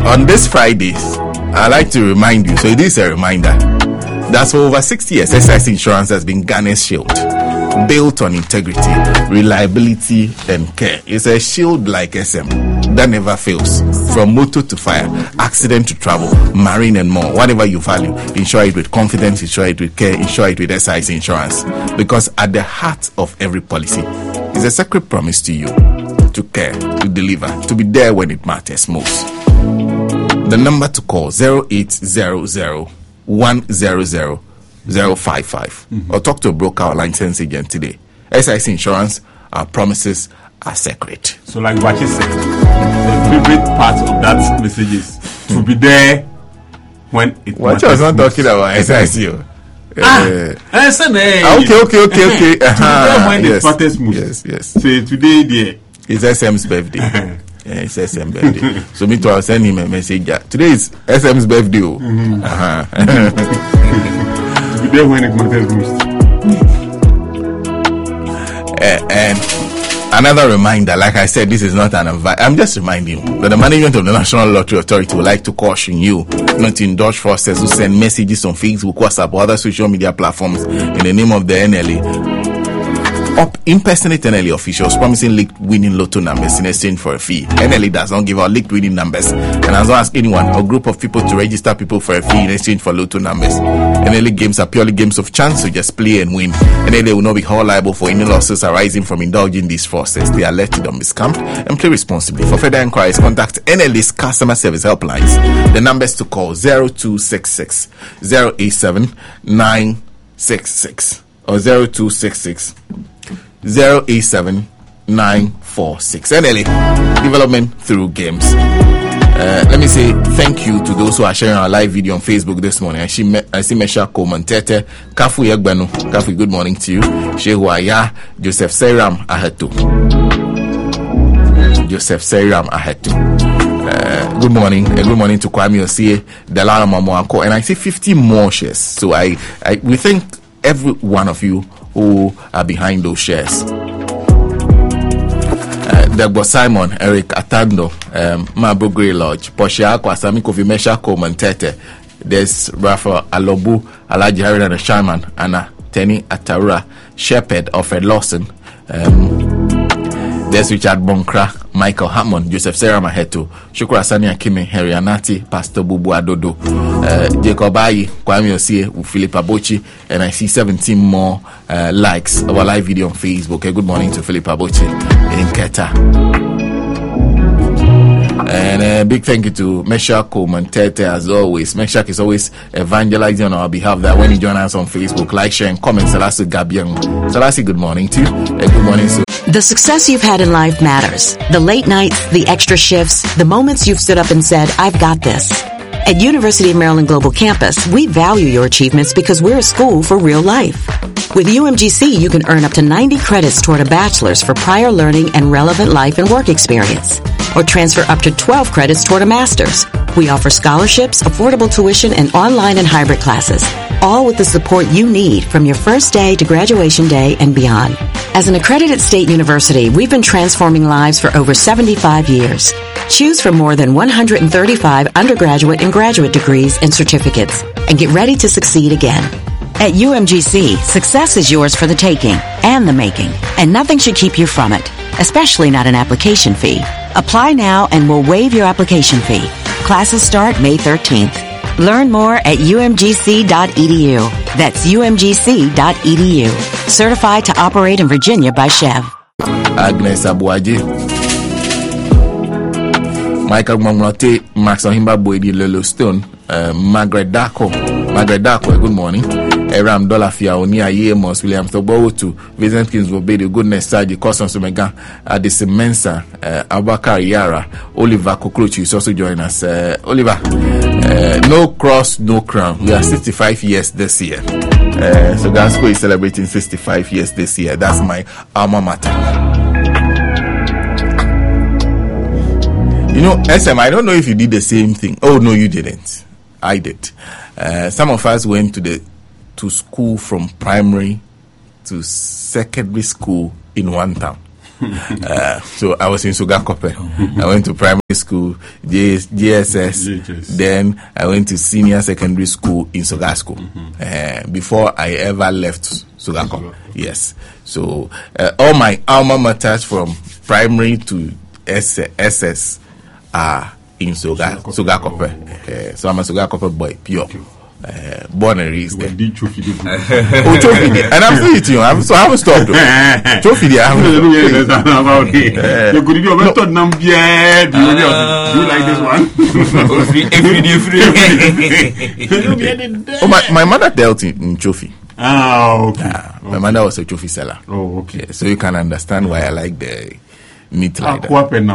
On this Friday, I like to remind you, so it is a reminder, that for over 60 years, SIC Insurance has been Ghana's shield, built on integrity, reliability, and care. It's a shield like SM that never fails. From motor to fire, accident to travel, marine and more. Whatever you value, insure it with confidence, insure it with care, insure it with SIC Insurance. Because at the heart of every policy is a sacred promise to you to care, to deliver, to be there when it matters most. The number to call 0800 100 055 or talk to a broker or license agent today. SIC Insurance, our promises are sacred. So like Bachi said, the favorite part of that message is to be there when it matters. Bachi was not talking about SIC. Okay. Okay. To be there when it matters most. Yes. Say today, dear. It's SM's birthday. Yeah, it's SM's birthday. So me too, I'll send him a message. Today is SM's birthday. To be there when it matters most. And another reminder, like I said, this is not an advice. I'm just reminding you that the management of the National Lottery Authority would like to caution you not to indulge forces who send messages on Facebook, WhatsApp, or other social media platforms in the name of the NLA. Impersonate NLA officials promising leaked winning lotto numbers in exchange for a fee. NLA does not give out leaked winning numbers and has not asked anyone or group of people to register people for a fee in exchange for lotto numbers. NLA games are purely games of chance, so just play and win. NLA will not be held liable for any losses arising from indulging these forces. They are let to be scammed and play responsibly. For further inquiries, contact NLA's customer service helplines. The numbers to call 0266 087 966 or 0266 087 946. NLA development through games. Let me say thank you to those who are sharing our live video on Facebook this morning. I see Mesha Coleman Tete, Kafu Yegbenu. Kafu, good morning to you. Shehu Aya, Joseph Seiram Ahetu. Good morning, and good morning to Kwame Osie, Delano Mamoako, and I see 50 more shares. So we thank every one of you who are behind those shares. Dagbo Simon, Eric Atando, Mabo Grey Lodge, Poshia Kwasami Kofi Mesha Coleman Tete. There's Rafa Alobu, Alaji Harry and Sharman, Anna Tenny Atarura, Shepherd of Ed Lawson. There's Richard Bonkra, Michael Hammond, Joseph Sarah Maheto, Shukra Sani Akime, Harry Anati, Pastor Bubu Adodo, Jacob Ayi, Kwame Osie, Philip Abochi, and I see 17 more likes of our live video on Facebook. Good morning to Philip Abochi in Keta. And a big thank you to Mesha Coleman Tete as always. Mesha is always evangelizing on our behalf that when you join us on Facebook, like, share, and comment. Salasi Gabian. Salasi, good morning to you. Good morning, Sue. The success you've had in life matters. The late nights, the extra shifts, the moments you've stood up and said, I've got this. At University of Maryland Global Campus, we value your achievements because we're a school for real life. With UMGC, you can earn up to 90 credits toward a bachelor's for prior learning and relevant life and work experience, or transfer up to 12 credits toward a master's. We offer scholarships, affordable tuition, and online and hybrid classes, all with the support you need from your first day to graduation day and beyond. As an accredited state university, we've been transforming lives for over 75 years. Choose from more than 135 undergraduate and graduate degrees and certificates, and get ready to succeed again. At UMGC, success is yours for the taking and the making, and nothing should keep you from it, especially not an application fee. Apply now and we'll waive your application fee. Classes start May 13th. Learn more at umgc.edu. That's umgc.edu. Certified to operate in Virginia by Chev. Agnes Abuaji, Michael Mamrote, Max Ohimba Boedi Lolo Stone, Margaret Dako, good morning. Eram Dolafia, Onia Yemos, William Tobotu, Vincent Kings Bobedo, Goodness Saji, Cosmos Omega, Addison Mensa, Abakar Yara, Oliver Kokrochi is also joining us. Oliver, no cross, no crown. We are 65 years this year. So Gansco is celebrating 65 years this year. That's my alma mater. You know, SM, I don't know if you did the same thing. Oh, no, you didn't. I did. Some of us went to school from primary to secondary school in one town. So I was in Sugakope. I went to primary school, GSS. Then I went to senior secondary school in Sugasco. Before I ever left Sugakope. Yes. So all my alma maters from primary to SS are in Sugakope. So I'm a Sugakope boy, pure. Born and raised there. Trophy. And I'm still eating. I haven't stopped. Trophy there. You could be a better number. Do you like this one? Oh, my mother dealt in trophy. Okay. My mother was a trophy seller. Oh, okay. So you can understand why I like the meat like that.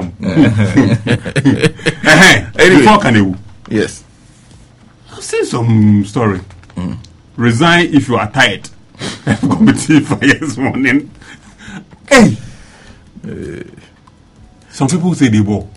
Anyway, yes. I've seen some story. Resign if you are tired. Committee for this morning. Hey. Some people say they ball.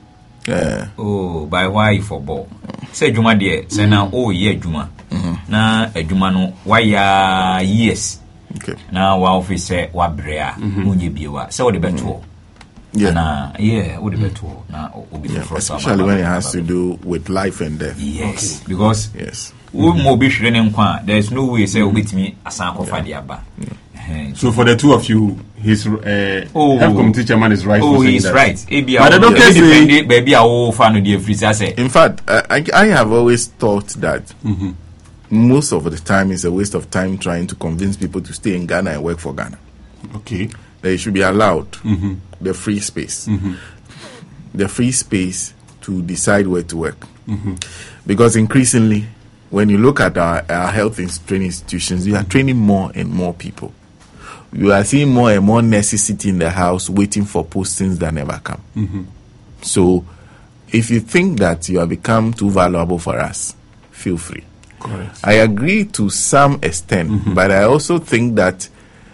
By why for ball? Say Juma dear, say now Juma. Na Juma no why yes. Okay. Now wa office say wa brea munye biwa. Say what the better. What the better. Especially when it has to do with life and death. Yes. Okay. Because there's no way say with me asanko fadiaba. So for the two of you, his health committee chairman is right. Oh, he's right. But the doctor say, baby, say. In fact, I have always thought that most of the time it's a waste of time trying to convince people to stay in Ghana and work for Ghana. Okay. They should be allowed the free space. The free space to decide where to work. Because increasingly, when you look at our health training institutions, we are training more and more people. You are seeing more and more nurses sitting in the house waiting for postings that never come. So, if you think that you have become too valuable for us, feel free. Correct. I agree to some extent, but I also think that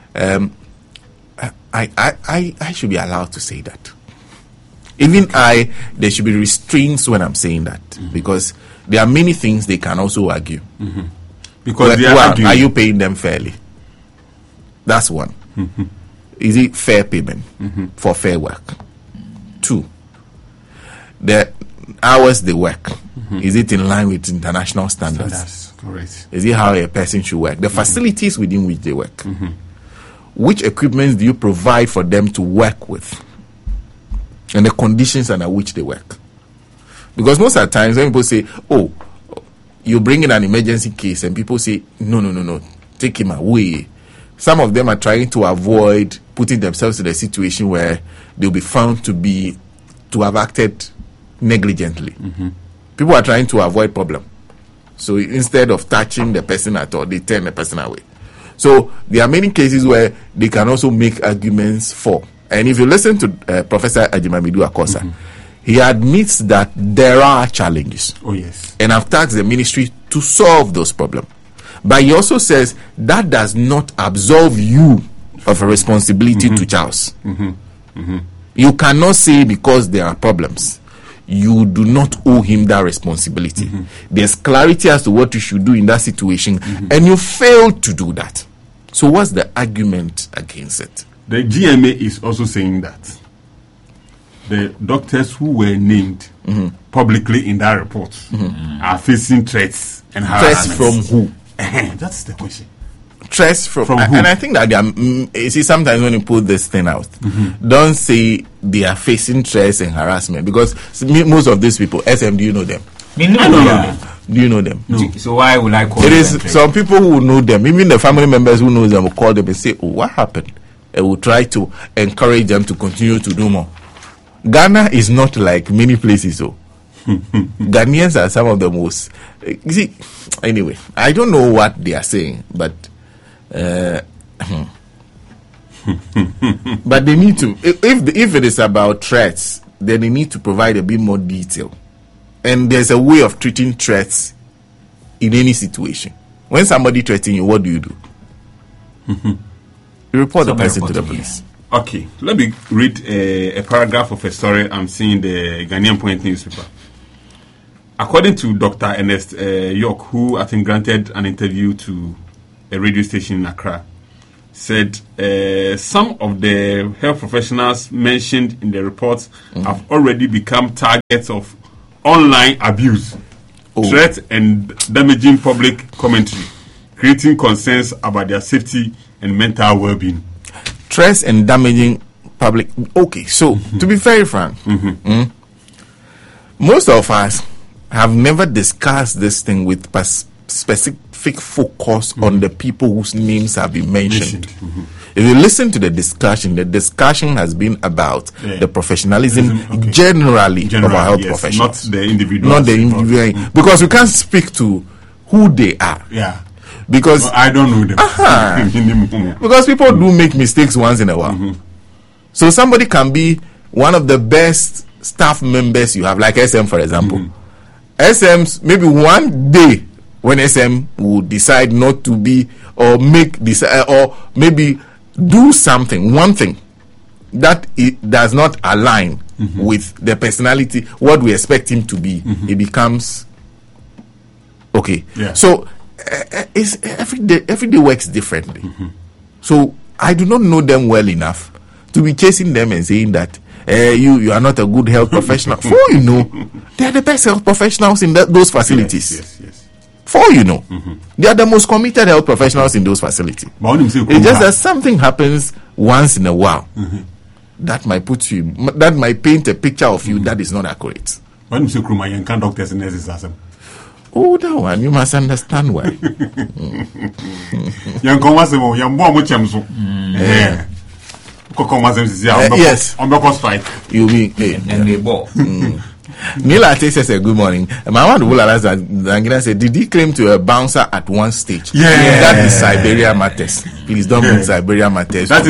I should be allowed to say that. Even there should be restraints when I'm saying that, because there are many things they can also argue. Because are you paying them fairly? That's one. Is it fair payment for fair work? 2, the hours they work, is it in line with international standards? Correct. Is it how a person should work? The facilities within which they work. Which equipment do you provide for them to work with? And the conditions under which they work. Because most of the times when people say, oh, you bring in an emergency case, and people say, no, take him away. Some of them are trying to avoid putting themselves in a situation where they'll be found to have acted negligently. People are trying to avoid problem. So instead of touching the person at all, they turn the person away. So there are many cases where they can also make arguments for. And if you listen to Professor Ajimamidu Akosa, he admits that there are challenges. Oh, yes. And I've tasked the ministry to solve those problems. But he also says that does not absolve you of a responsibility to Charles. You cannot say because there are problems, you do not owe him that responsibility. There's clarity as to what you should do in that situation, and you failed to do that. So what's the argument against it? The GMA is also saying that the doctors who were named publicly in that report are facing threats and harassment. Threats from who? That's the question. Threats from who? And I think that they are, you see, sometimes when you put this thing out, don't say they are facing threats and harassment, because most of these people, SM, do you know them? Do you know them? No. So why would I call it? It is some people who know them, even the family members who know them will call them and say, oh, what happened? And will try to encourage them to continue to do more. Ghana is not like many places, so Ghanaians are some of the most. You see, anyway, I don't know what they are saying, but but they need to. If it is about threats, then they need to provide a bit more detail. And there's a way of treating threats in any situation. When somebody threatens you, what do? You report the person to the police. Okay, let me read a paragraph of a story I'm seeing in the Ghanaian Point newspaper. According to Dr. Ernest York, who I think granted an interview to a radio station in Accra, said some of the health professionals mentioned in the report have already become targets of online abuse, threat, and damaging public commentary, creating concerns about their safety and mental well-being. Threats and damaging public. Okay, so to be very frank, most of us have never discussed this thing with specific focus on the people whose names have been mentioned. If you listen to the discussion has been about the professionalism generally of our health professionals, not the individual. Not the individual, because we can't speak to who they are. Yeah. Because I don't know them. Because people do make mistakes once in a while. So somebody can be one of the best staff members you have, like SM, for example. SM's maybe one day when SM would decide not to be or make this or maybe do something, one thing that it does not align with the personality, what we expect him to be, it becomes okay. Yeah. So it's every day works differently. So I do not know them well enough to be chasing them and saying that you are not a good health professional. For you know, they are the best health professionals in those facilities. Yes. For you know, they are the most committed health professionals in those facilities. It's just that something happens once in a while that might paint a picture of you that is not accurate. When you say Kruma, you can't doctors and nurses as them. Oh, that one you must understand why. Yes. You mean And they bought. Nila says a good morning. My one will ask that Zangina said, did he claim to a bouncer at one stage? Yeah. That is Siberia Matters. Please don't bring Siberia Matters. That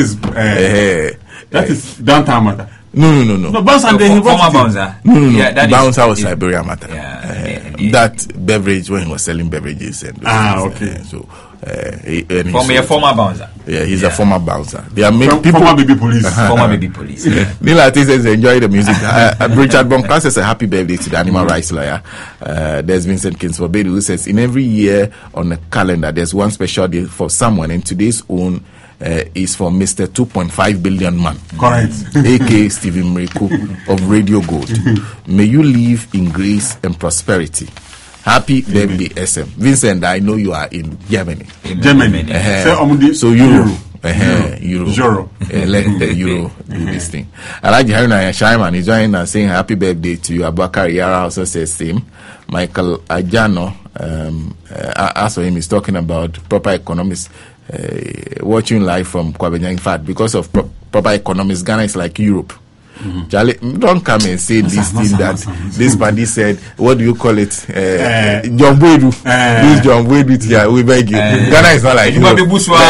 is downtown matter. No. Bouncer and Former bouncer. No. Yeah, that Bouncer is- was Siberia Matter. That beverage when he was selling beverages. And okay. Former bouncer. Yeah, he's a former bouncer. There are many people. Former baby police. Former baby police. Nila says enjoy the music. Richard Bonka says a happy birthday to the animal rights lawyer. There's Vincent Kinsford who says in every year on the calendar there's one special day for someone, and today's own is for Mr. 2.5 billion man. Correct. A.K. Stephen Mreku of Radio Gold. May you live in grace and prosperity. Happy birthday, SM. Vincent, I know you are in Germany. Germany. So Euro. Euro. Euro. Let the Euro do this thing. I like Haruna Shaiman is joining us saying happy birthday to you. Abubakar Yara also says same. Michael Ajano, as for him, is talking about proper economics. Watching live from Kwabenya. In fact, because of proper economics, Ghana is like Europe. Charlie, don't come and say this thing that this party said. What do you call it? John Boydu. This John Boydu here. We beg you. Ghana is not like Europe.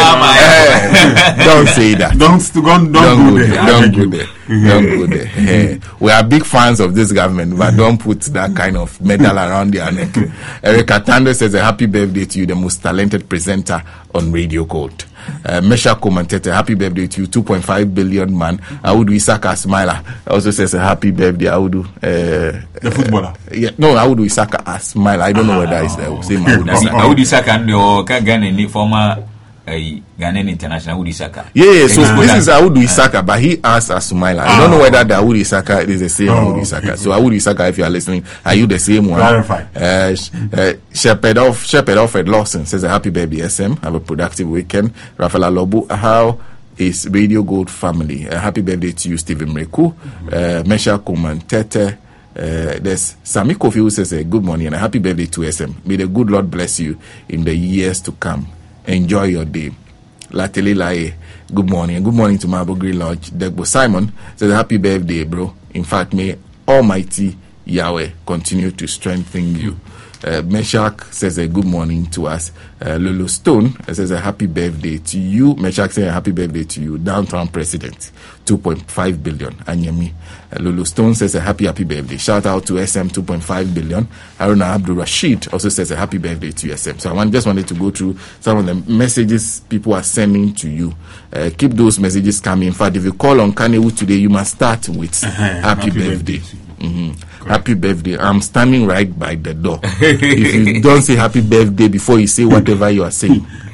Don't say that. Don't go there. Don't go there. We are big fans of this government, but don't put that kind of medal around their neck. Erica Tando says a happy birthday to you, the most talented presenter on Radio Gold. Mesha commentator, happy birthday to you, 2.5 billion man. Audu Isaka Smiler also says a happy birthday. Audu, the footballer. Audu Isaka Smiler. I don't know whether it's the same Audu Isaka and your Ghana former Ghanaian international Audu Isaka. Yeah, so this is Audu Isaka, but he asked Asumila. I don't know whether the Audu Isaka is the same Audu Isaka. So Audu Isaka, if you are listening, are you the same one? Clarify. Shepherd Alfred Lawson says a happy birthday, SM. Have a productive weekend. Rafael Alobu, how is Radio Gold family? A happy birthday to you, Stephen Mreku. Mesha Kuman Tete. There's Sami Kofi who says a good morning and a happy birthday to SM. May the good Lord bless you in the years to come. Enjoy your day. Latele Lae, good morning. Good morning to Marble Green Lodge. Degbo Simon says happy birthday, bro. In fact, may Almighty Yahweh continue to strengthen you. Meshach says a good morning to us. Lulu Stone says a happy birthday to you. Meshach says a happy birthday to you. Downtown President, 2.5 billion. Anyami. Lulu Stone says a happy birthday. Shout out to SM 2.5 billion. Haruna Abdul Rashid also says a happy birthday to SM. So I just wanted to go through some of the messages people are sending to you. Keep those messages coming. In fact, if you call on Kanewu today, you must start with happy birthday. Happy birthday. I'm standing right by the door. If you don't say happy birthday before you say whatever you are saying,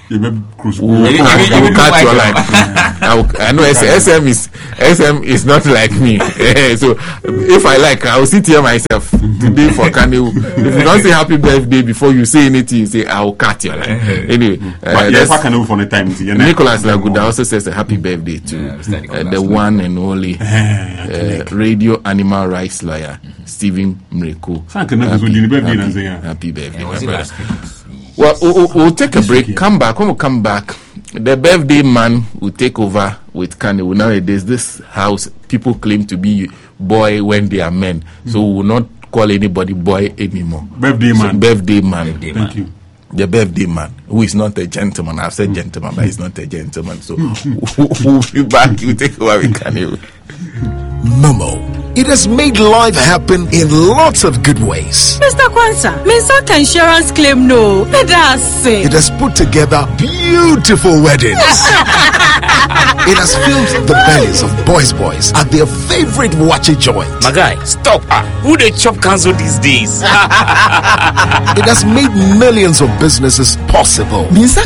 You be cruise. We'll cut your line. I know SM is not like me. So if I like, I will sit here myself today for Kanu. If you don't say happy birthday before you say anything, you say I will cut your line. Anyway, Kanu for the time. Nicholas Laguda also says a happy birthday to the one and only radio animal rights lawyer Stephen Mreko. Happy birthday. Well, we'll take a break. Come back. When we come back, the birthday man will take over with Kanu. Nowadays, this house, people claim to be boy when they are men. So we will not call anybody boy anymore. Birthday man. Birthday man. Thank you. The birthday man, who is not a gentleman. I've said gentleman, but he's not a gentleman. So we'll be back. You take over with Kanu. Momo. It has made life happen in lots of good ways. Mr. Kwanzaa, Mr. Insurance claim no. That's it. It has put together beautiful weddings. It has filled the bellies of boys at their favorite watchy joint. My guy, stop. Who they chop cancel these days? It has made millions of businesses possible. Minsa